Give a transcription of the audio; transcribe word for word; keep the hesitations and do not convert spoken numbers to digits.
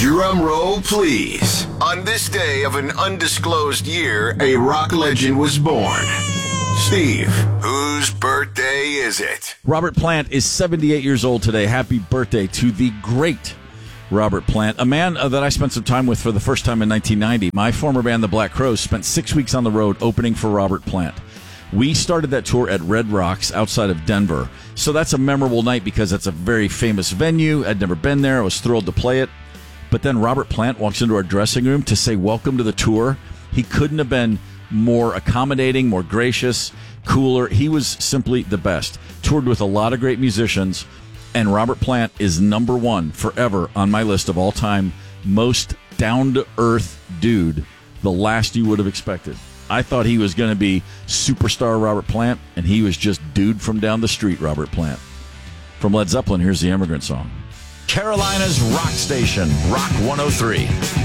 Drum roll, please. On this day of an undisclosed year, a rock legend was born. Steve, whose birthday is it? Robert Plant is seventy-eight years old today. Happy birthday to the great Robert Plant, a man uh, that I spent some time with for the first time in nineteen ninety. My former band, the Black Crowes, spent six weeks on the road opening for Robert Plant. We started that tour at Red Rocks outside of Denver. So that's a memorable night because that's a very famous venue. I'd never been there. I was thrilled to play it. But then Robert Plant walks into our dressing room to say welcome to the tour. He couldn't have been more accommodating, more gracious, cooler. He was simply the best. Toured with a lot of great musicians, and Robert Plant is number one forever on my list of all-time most down-to-earth dude, the last you would have expected. I thought he was going to be superstar Robert Plant, and he was just dude from down the street Robert Plant. From Led Zeppelin, here's the Immigrant Song. Carolina's rock station, Rock one oh three.